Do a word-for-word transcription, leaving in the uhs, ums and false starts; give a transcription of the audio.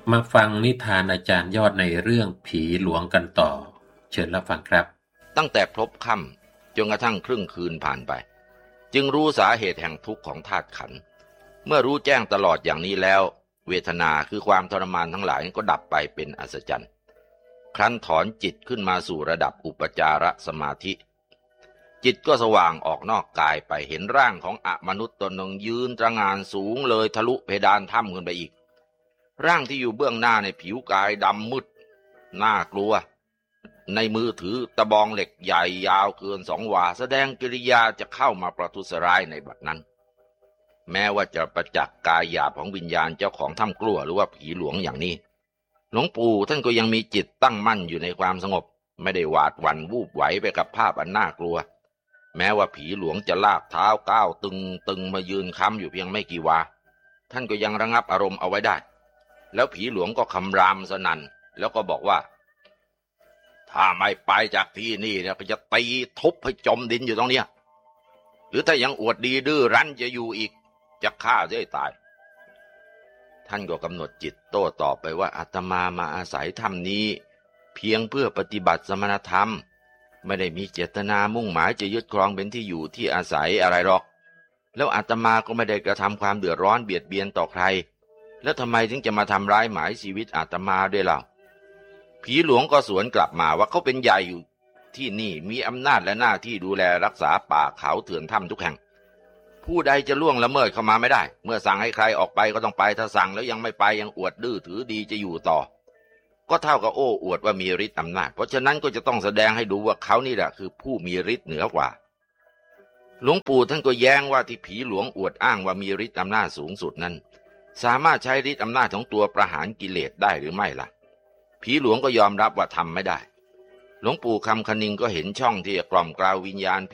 มาฟังนิทานอาจารย์ยอดในเรื่องผีหลวงกันต่อเชิญรับฟังครับตั้งแต่พลบค่ำจนกระทั่งครึ่งคืนผ่านไปจึงรู้สาเหตุแห่งทุกข์ของธาตุขันธ์เมื่อรู้แจ้งตลอดอย่างนี้แล้วเวทนาคือความทรมานทั้งหลายก็ดับไปเป็นอัศจรรย์ครั้นถอนจิตขึ้นมาสู่ระดับอุปจารสมาธิจิตก็สว่างออกนอกกายไปเห็นร่างของอมนุษย์ตนหนึ่งยืนตระหง่านสูงเลยทะลุเพดานถ้ำขึ้นไปอีกร่างที่อยู่เบื้องหน้าในผิวกายดำมืดน่ากลัวในมือถือตะบองเหล็กใหญ่ยาวเกินสองวาแสดงกิริยาจะเข้ามาประทุษร้ายในบัดนั้นแม้ว่าจะประจักษ์กายหยาบของวิญญาณเจ้าของถ้ำกลัวหรือว่าผีหลวงอย่างนี้หลวงปู่ท่านก็ยังมีจิตตั้งมั่นอยู่ในความสงบไม่ได้หวาดหวั่นวูบไหวไปกับภาพอันน่ากลัวแม้ว่าผีหลวงจะลากเท้าก้าวตึงตึงมายืนค้ำอยู่เพียงไม่กี่วาท่านก็ยังระงับอารมณ์เอาไว้ได้แล้วผีหลวงก็คำรามสนั่นแล้วก็บอกว่าถ้าไม่ไปจากที่นี่เนี่ยก็จะตีทุบให้จมดินอยู่ตรงเนี้ยหรือถ้ายังอวดดีดื้อรั้นจะอยู่อีกจะฆ่าจะให้ตายท่านก็กำหนดจิตโต้ตอบไปว่าอาตมามาอาศัยถ้ำนี้เพียงเพื่อปฏิบัติสมณธรรมไม่ได้มีเจตนามุ่งหมายจะยึดครองเป็นที่อยู่ที่อาศัยอะไรหรอกแล้วอาตมาก็ไม่ได้กระทำความเดือดร้อนเบียดเบียนต่อใครแล้วทำไมถึงจะมาทำร้ายหมายชีวิตอาตมาด้วยล่ะผีหลวงก็สวนกลับมาว่าเขาเป็นใหญ่อยู่ที่นี่มีอำนาจและหน้าที่ดูแลรักษาป่าเขาเถื่อนถ้ำทุกแห่งผู้ใดจะล่วงละเมิดเข้ามาไม่ได้เมื่อสั่งให้ใครออกไปก็ต้องไปถ้าสั่งแล้วยังไม่ไปยังอวดดื้อถือดีจะอยู่ต่อก็เท่ากับโอ้อวดว่ามีฤทธิ์อำนาจเพราะฉะนั้นก็จะต้องแสดงให้ดูว่าเขานี่แหละคือผู้มีฤทธิ์เหนือกว่าหลวงปู่ท่านก็แย้งว่าที่ผีหลวงอวดอ้างว่ามีฤทธิ์อำนาจสูงสุดนั้นสามารถใช้ฤทธิ์อำนาจของตัวประหารกิเลสได้หรือไม่ล่ะผีหลวงก็ยอมรับว่าทำไม่ได้หลวงปู่คำคณิงก็เห็นช่องที่จะกล่อมกล่าววิญญาณ